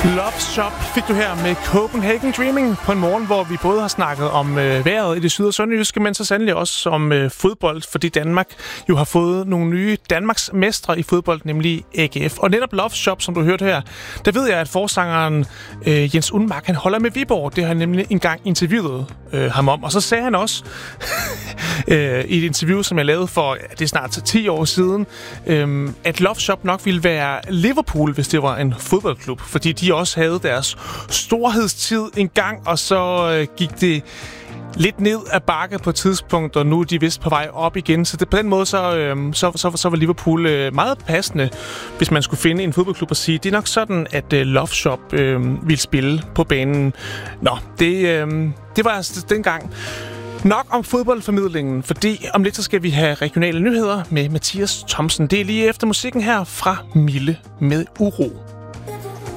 Love Shop fik du her med Copenhagen Dreaming på en morgen, hvor vi både har snakket om vejret i det syd- og sønderjyske, men så sandelig også om fodbold, fordi Danmark jo har fået nogle nye Danmarks mestre i fodbold, nemlig AGF. Og netop Love Shop, som du hørte her, der ved jeg, at forsangeren Jens Unmark, han holder med Viborg. Det har han nemlig engang interviewet ham om. Og så sagde han også i et interview, som jeg lavede for, det er snart 10 år siden, at Love Shop nok ville være Liverpool, hvis det var en fodboldklub, fordi de også havde deres storhedstid en gang, og så gik det lidt ned ad bakke på et tidspunkt, og nu er de vist på vej op igen. Så det, på den måde, så var Liverpool meget passende, hvis man skulle finde en fodboldklub og sige, det er nok sådan, at Love Shop ville spille på banen. Nå, det var altså dengang. Nok om fodboldformidlingen, fordi om lidt så skal vi have regionale nyheder med Mathias Thomsen. Det er lige efter musikken her fra Mille med Uro.